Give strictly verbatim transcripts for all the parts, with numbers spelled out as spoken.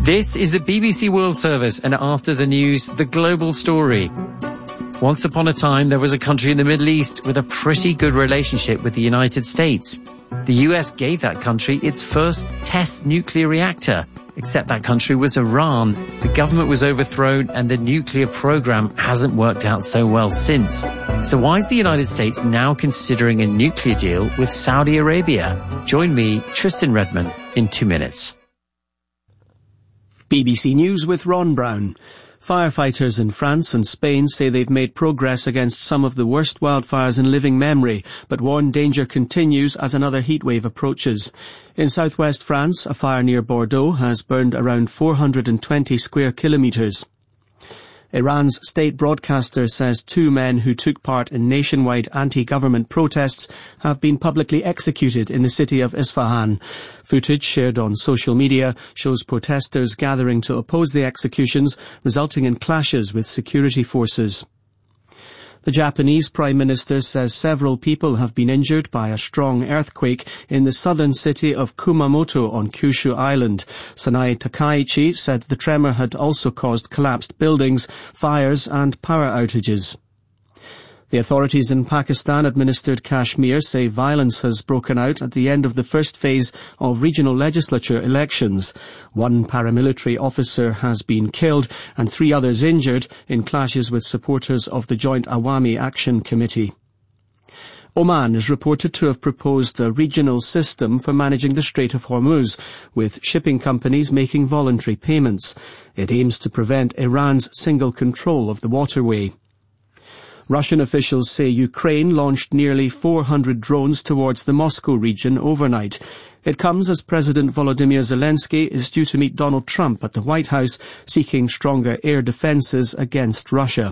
This is the B B C World Service, and after the news, the global story. Once upon a time, there was a country in the Middle East with a pretty good relationship with the United States. The U S gave that country its first test nuclear reactor, except that country was Iran. The government was overthrown and the nuclear program hasn't worked out so well since. So why is the United States now considering a nuclear deal with Saudi Arabia? Join me, Tristan Redman, in two minutes. B B C News with Ron Brown. Firefighters in France and Spain say they've made progress against some of the worst wildfires in living memory, but warn danger continues as another heatwave approaches. In southwest France, a fire near Bordeaux has burned around four hundred twenty square kilometres. Iran's state broadcaster says two men who took part in nationwide anti-government protests have been publicly executed in the city of Isfahan. Footage shared on social media shows protesters gathering to oppose the executions, resulting in clashes with security forces. The Japanese Prime Minister says several people have been injured by a strong earthquake in the southern city of Kumamoto on Kyushu Island. Sanae Takaichi said the tremor had also caused collapsed buildings, fires and power outages. The authorities in Pakistan-administered Kashmir say violence has broken out at the end of the first phase of regional legislature elections. One paramilitary officer has been killed and three others injured in clashes with supporters of the Joint Awami Action Committee. Oman is reported to have proposed a regional system for managing the Strait of Hormuz, with shipping companies making voluntary payments. It aims to prevent Iran's single control of the waterway. Russian officials say Ukraine launched nearly four hundred drones towards the Moscow region overnight. It comes as President Volodymyr Zelensky is due to meet Donald Trump at the White House, seeking stronger air defences against Russia.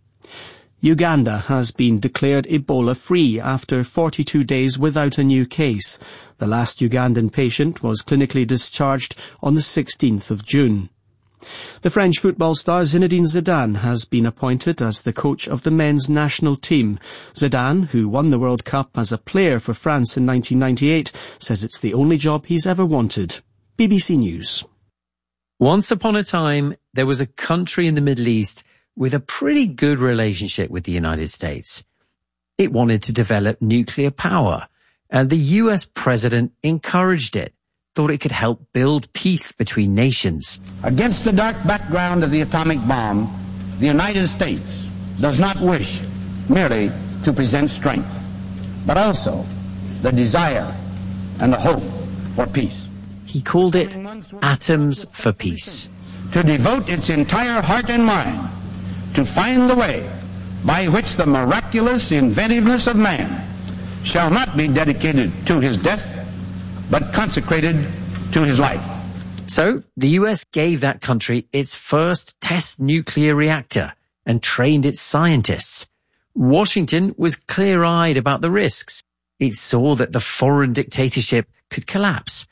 Uganda has been declared Ebola-free after forty-two days without a new case. The last Ugandan patient was clinically discharged on the sixteenth of June. The French football star Zinedine Zidane has been appointed as the coach of the men's national team. Zidane, who won the World Cup as a player for France in nineteen ninety-eight, says it's the only job he's ever wanted. B B C News. Once upon a time, there was a country in the Middle East with a pretty good relationship with the United States. It wanted to develop nuclear power, and the U S president encouraged it. Thought it could help build peace between nations. Against the dark background of the atomic bomb, the United States does not wish merely to present strength, but also the desire and the hope for peace. He called it Atoms for Peace. To devote its entire heart and mind to find the way by which the miraculous inventiveness of man shall not be dedicated to his death, but consecrated to his life. So, the U S gave that country its first test nuclear reactor and trained its scientists. Washington was clear-eyed about the risks. It saw that the foreign dictatorship could collapse